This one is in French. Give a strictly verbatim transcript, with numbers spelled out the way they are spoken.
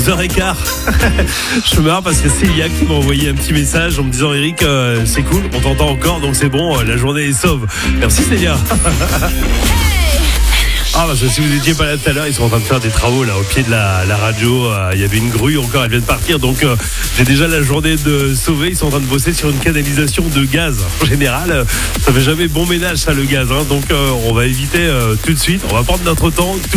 deux heures quinze. Je me marre parce que c'est Lia qui m'a envoyé un petit message en me disant Eric, euh, c'est cool, on t'entend encore, donc c'est bon, euh, la journée est sauve. Merci Célia. Ah parce que si vous n'étiez pas là tout à l'heure, ils sont en train de faire des travaux là au pied de la, la radio. Il y avait une grue encore, elle vient de partir, donc euh, j'ai déjà la journée de sauver. Ils sont en train de bosser sur une canalisation de gaz. En général, euh, ça fait jamais bon ménage ça le gaz, hein, donc euh, on va éviter euh, tout de suite. On va prendre notre temps.